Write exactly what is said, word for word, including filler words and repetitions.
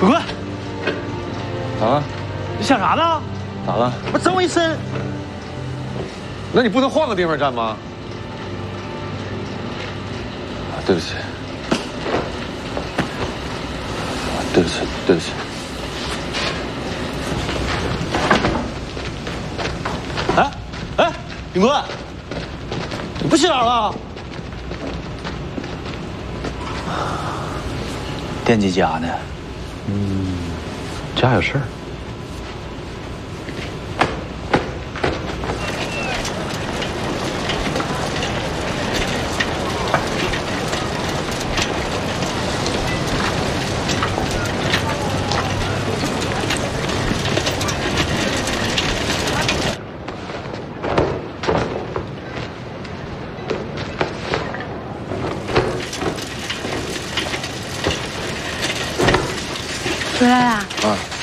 滚滚！ 啊？ 你想啥呢？ 咋了？ 我整我一身。 那你不能换个地方站吗？啊，对不起。啊，对不起，对不起。 哎哎，李滚，你不洗澡了？惦记家呢？ 嗯，家有事儿。 回来啦！ 啊。